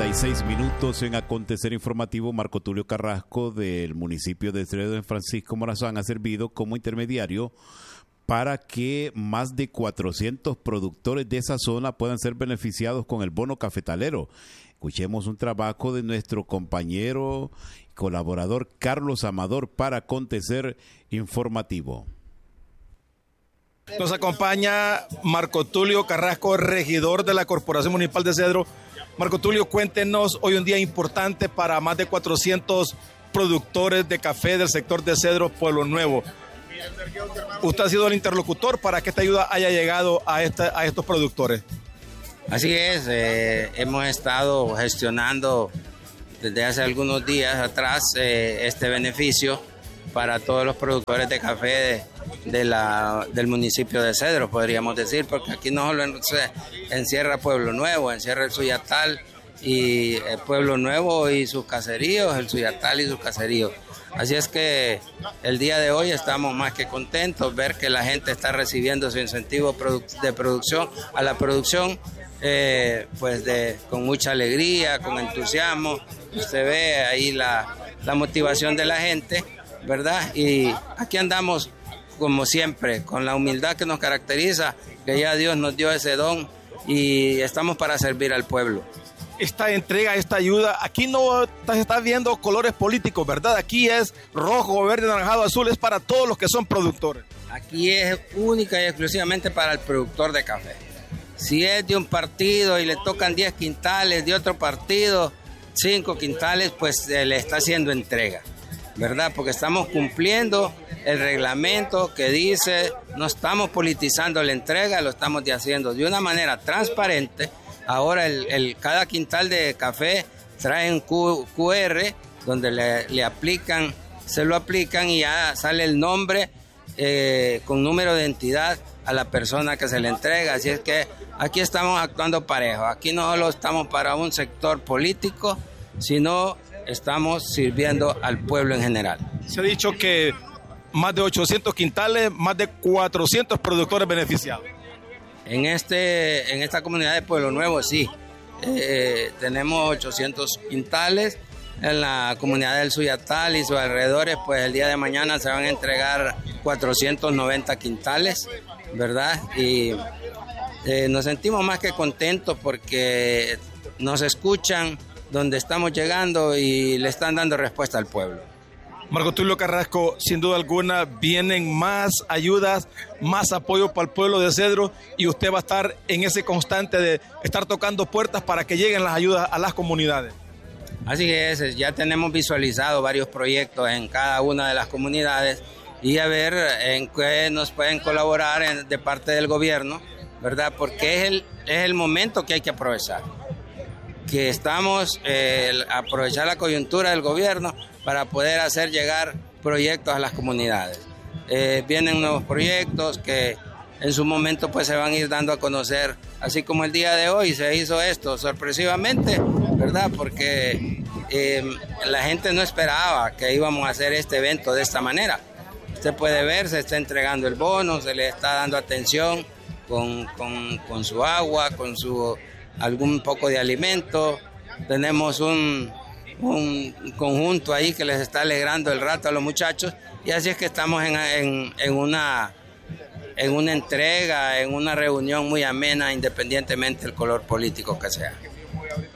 7:36 en Acontecer Informativo. Marco Tulio Carrasco del municipio de Cedro en Francisco Morazán ha servido como intermediario para que más de 400 productores de esa zona puedan ser beneficiados con el bono cafetalero. Escuchemos un trabajo de nuestro compañero y colaborador Carlos Amador para Acontecer Informativo. Nos acompaña Marco Tulio Carrasco, regidor de la Corporación Municipal de Cedro. Marco Tulio, cuéntenos, hoy un día importante para más de 400 productores de café del sector de Cedro, Pueblo Nuevo. Usted ha sido el interlocutor para que esta ayuda haya llegado a estos productores. Así es, hemos estado gestionando desde hace algunos días atrás este beneficio para todos los productores de café del municipio de Cedro, podríamos decir, porque aquí no solo encierra Pueblo Nuevo, encierra el Suyatal y el Pueblo Nuevo y sus caseríos, el Suyatal y sus caseríos. Así es que el día de hoy estamos más que contentos ver que la gente está recibiendo su incentivo de producción a la producción, con mucha alegría, con entusiasmo. Usted ve ahí la motivación de la gente, ¿verdad? Y aquí andamos como siempre, con la humildad que nos caracteriza, que ya Dios nos dio ese don y estamos para servir al pueblo. Esta entrega, esta ayuda, aquí no se está viendo colores políticos, ¿verdad? Aquí es rojo, verde, naranjado, azul, es para todos los que son productores. Aquí es única y exclusivamente para el productor de café. Si es de un partido y le tocan 10 quintales, de otro partido 5 quintales, pues se le está haciendo entrega, ¿verdad? Porque estamos cumpliendo el reglamento que dice, no estamos politizando la entrega, lo estamos haciendo de una manera transparente. Ahora cada quintal de café trae un QR donde le aplican, se lo aplican y ya sale el nombre con número de identidad a la persona que se le entrega. Así es que aquí estamos actuando parejo. Aquí no solo estamos para un sector político, sino estamos sirviendo al pueblo en general. Se ha dicho que más de 800 quintales, más de 400 productores beneficiados. En esta comunidad de Pueblo Nuevo, sí, tenemos 800 quintales. En la comunidad del Suyatal y sus alrededores, pues el día de mañana se van a entregar 490 quintales, ¿verdad? Y nos sentimos más que contentos porque nos escuchan donde estamos llegando y le están dando respuesta al pueblo. Marco Tulio Carrasco, sin duda alguna vienen más ayudas, más apoyo para el pueblo de Cedro y usted va a estar en ese constante de estar tocando puertas para que lleguen las ayudas a las comunidades. Así es, ya tenemos visualizado varios proyectos en cada una de las comunidades y a ver en qué nos pueden colaborar de parte del gobierno, ¿verdad? Porque es el momento que hay que aprovechar. Que estamos aprovechar la coyuntura del gobierno para poder hacer llegar proyectos a las comunidades. Vienen nuevos proyectos que en su momento pues se van a ir dando a conocer, así como el día de hoy se hizo esto sorpresivamente, ¿verdad? Porque la gente no esperaba que íbamos a hacer este evento de esta manera. Usted puede ver, se está entregando el bono, se le está dando atención con su agua, con algún poco de alimento. Tenemos un conjunto ahí que les está alegrando el rato a los muchachos y así es que estamos en una entrega, en una reunión muy amena, independientemente del color político que sea.